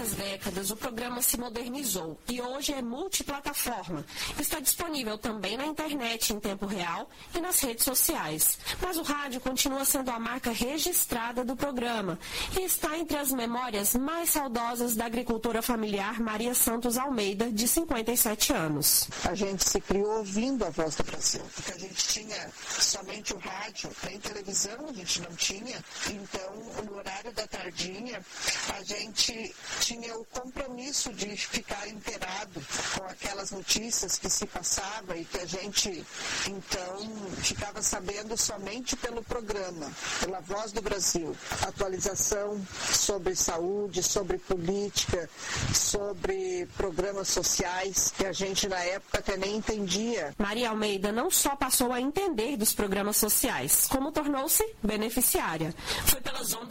Nessas décadas, o programa se modernizou e hoje é multiplataforma. Está disponível também na internet em tempo real e nas redes sociais. Mas o rádio continua sendo a marca registrada do programa e está entre as memórias mais saudosas da agricultora familiar Maria Santos Almeida, de 57 anos. A gente se criou ouvindo a Voz do Brasil, porque a gente tinha somente o rádio, nem televisão a gente não tinha, então no horário da tardinha a gente tinha o compromisso de ficar inteirado com aquelas notícias que se passavam e que a gente então ficava sabendo somente pelo programa, pela Voz do Brasil. Atualização sobre saúde, sobre política, sobre programas sociais que a gente na época até nem entendia. Maria Almeida não só passou a entender dos programas sociais, como tornou-se beneficiária. Foi pelas ondas